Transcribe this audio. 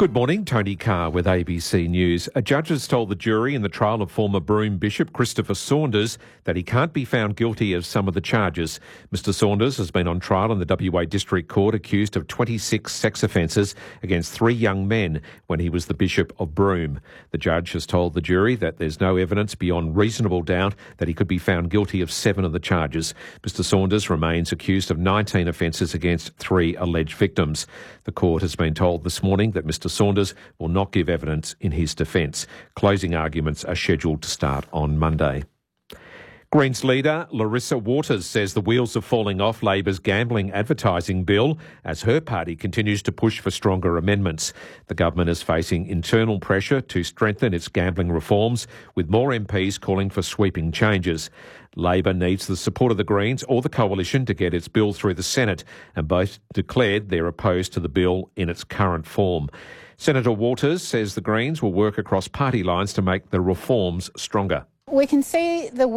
Good morning, Tony Carr with ABC News. A judge has told the jury in the trial of former Broome Bishop Christopher Saunders that he can't be found guilty of some of the charges. Mr Saunders has been on trial in the WA District Court accused of 26 sex offences against 3 young men when he was the Bishop of Broome. The judge has told the jury that there's no evidence beyond reasonable doubt that he could be found guilty of 7 of the charges. Mr Saunders remains accused of 19 offences against 3 alleged victims. The court has been told this morning that Mr Saunders will not give evidence in his defence. Closing arguments are scheduled to start on Monday. Greens leader Larissa Waters says the wheels are falling off Labor's gambling advertising bill as her party continues to push for stronger amendments. The government is facing internal pressure to strengthen its gambling reforms, with more MPs calling for sweeping changes. Labor needs the support of the Greens or the Coalition to get its bill through the Senate, and both declared they're opposed to the bill in its current form. Senator Waters says the Greens will work across party lines to make the reforms stronger. We can see the